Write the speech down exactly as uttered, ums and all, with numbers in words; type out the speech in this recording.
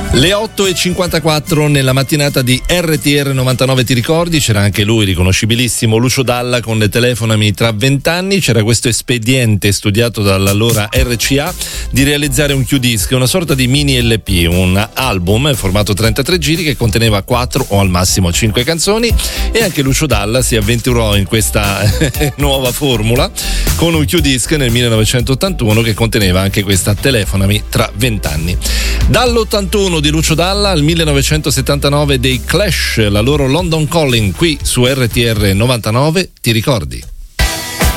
Le otto e cinquantaquattro nella mattinata di R T R novantanove, ti ricordi? C'era anche lui, riconoscibilissimo, Lucio Dalla con Telefonami tra vent'anni. C'era questo espediente studiato dall'allora R C A di realizzare un Q-Disc, una sorta di mini L P, un album formato trentatré giri che conteneva quattro o al massimo cinque canzoni, e anche Lucio Dalla si avventurò in questa nuova formula con un Q-Disc nel millenovecentottantuno che conteneva anche questa Telefonami tra vent'anni. Dall'ottantuno di Lucio Dalla al millenovecentosettantanove dei Clash, la loro London Calling, qui su R T R novantanove, ti ricordi?